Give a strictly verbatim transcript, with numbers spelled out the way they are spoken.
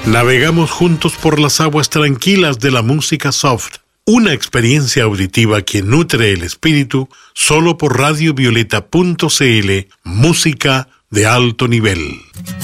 Navegamos juntos por las aguas tranquilas de la música soft, una experiencia auditiva que nutre el espíritu, solo por radiovioleta punto c l, música de alto nivel.